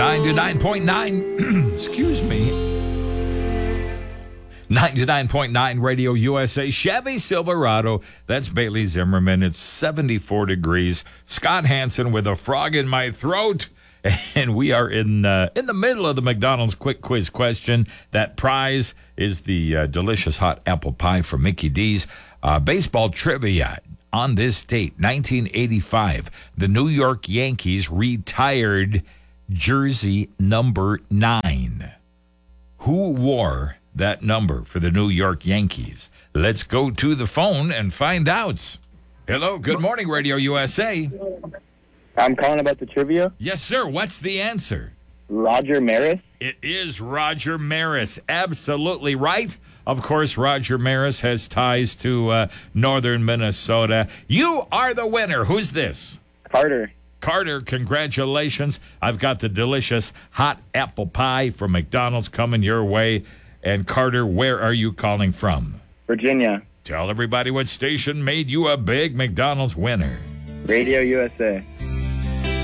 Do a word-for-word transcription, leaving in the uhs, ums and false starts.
ninety-nine point nine, excuse me, ninety-nine point nine Radio U S A, Chevy Silverado. That's Bailey Zimmerman. It's seventy-four degrees. Scott Hansen with a frog in my throat. And we are in uh, in the middle of the McDonald's quick quiz question. That prize is the uh, delicious hot apple pie from Mickey D's. Uh, baseball trivia. On this date, nineteen eighty-five, the New York Yankees retired jersey number nine. Who wore that number for the New York Yankees? Let's go to the phone and find out. Hello, good morning, Radio U S A. I'm calling about the trivia. Yes, sir. What's the answer? Roger Maris. It is Roger Maris. Absolutely right. Of course, Roger Maris has ties to uh, northern Minnesota. You are the winner. Who's this? Carter. Carter, congratulations. I've got the delicious hot apple pie from McDonald's coming your way. And Carter, where are you calling from? Virginia. Tell everybody what station made you a big McDonald's winner. Radio U S A.